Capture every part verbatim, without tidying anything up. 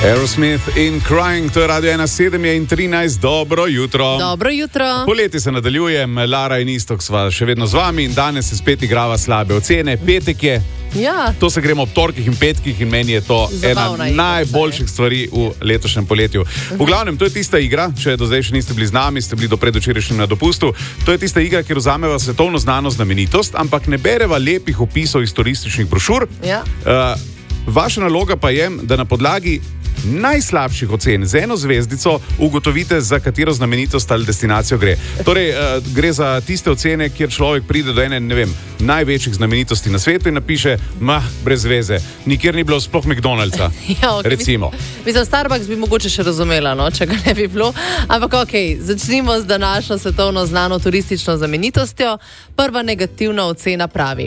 Aerosmith in Crying, to je Radio ena sedem in trinajst, dobro jutro. Dobro jutro. Poleti se nadaljujem, Lara in Istok sva še vedno z vami in danes se spet igrava slabe ocene. Petek je, Ja. to se gremo ob torkih in petkih in meni je to Zabavna ena igra, najboljših stvari v letošnjem poletju. V glavnem, to je tista igra, če do zdaj še niste bili z nami, ste bili do predvčerajšnjim na dopustu, to je tista igra, kjer vzameva svetovno znano znamenitost, ampak ne bereva lepih opisov iz turističnih brošur. Ja. Uh, vaša naloga pa je, da na podlagi najslabših ocen z eno zvezdico ugotovite, za katero znamenitost ali destinacijo gre. Torej, uh, gre za tiste ocene, kjer človek pride do ene, ne vem, največjih znamenitosti na svetu in napiše, mah, brez veze, nikjer ni bilo sploh McDonald'sa, Ja, okay, recimo. Mislim, mislim, Starbucks bi mogoče še razumela, no, če ga ne bi bilo. Ampak ok, začnimo z današnjo svetovno znano turistično znamenitostjo. Prva negativna ocena pravi: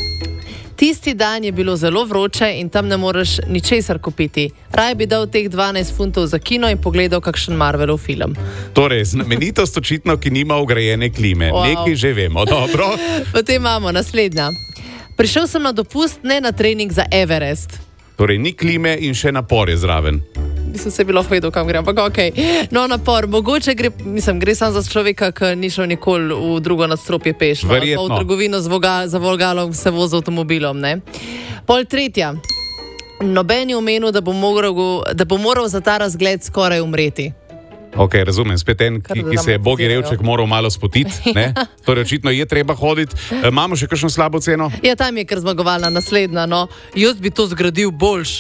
tisti dan je bilo zelo vroče in tam ne moreš ničesar kupiti. Raje bi dal teh dvanajst funtov za kino in pogledal kakšen Marvelov film. Torej, znamenitost očitno, ki nima ugrajene klime. Wow. Nekaj že vemo, dobro. Potem imamo naslednja. Prišel sem na dopust, ne na trening za Everest. Torej, ni klime in še napor je zraven. Mislim, se bi lahko vedel, kam gre, ampak ok. No, napor, mogoče gre, mislim, gre samo za človeka, ki ni šel nikoli v drugo nadstropje peš. No, Verjetno. pa v trgovino z voga, za Volgalom se vozi z avtomobilom, ne. Pol tretja. Noben je omenil, da bo moral, da bo moral za ta razgled skoraj umreti. Ok, razumem, spet en, Kar ki, ki se je bogi dramatizirajo. revček moral malo spotiti, ne? Torej, očitno je treba hoditi. E, imamo še kakšno slabo ceno? Ja, tam je kar zmagovalna naslednja, no. Jaz bi to zgradil boljš.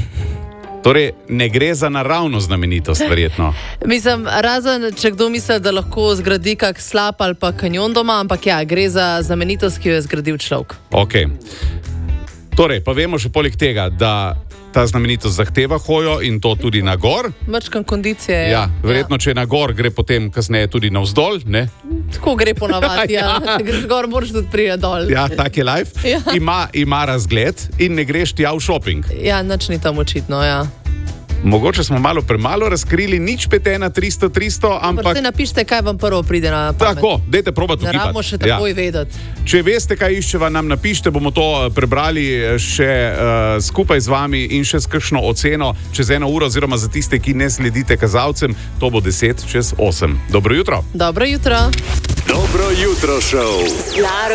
Torej, ne gre za naravno znamenitost, verjetno. Mislim, razen, če kdo misli, da lahko zgradi kak slap ali pa kanjon doma, ampak ja, gre za znamenitost, ki jo je zgradil človek. Ok. Torej, pa vemo še poleg tega, da ta znamenitost zahteva hojo in to tudi na gor. Mrčkan kondicije. Ja, verjetno, če je na gor, gre potem kasneje tudi navzdol, ne? Tako gre ponavadi, ja. Ja. Če greš gor, moraš tudi priti dol. Ja, tak je life. Ja. Ima, ima razgled in ne greš tja v šoping. Ja, nič ni tam očitno, ja. Mogoče smo malo premalo razkrili, nič pet ena tristo tristo, ampak... Se napišite, kaj vam prvo pride na pamet. Tako, dajte probati Ne ugibati. rabimo še takoj ja. vedeti. Če veste, kaj iščeva, nam napišite, bomo to eh, prebrali še uh, skupaj z vami in še s kakšno oceno čez eno uro, oziroma za tiste, ki ne sledite kazalcem, to bo deset čez osem. Dobro jutro. Dobro jutro. Dobro jutro, šov.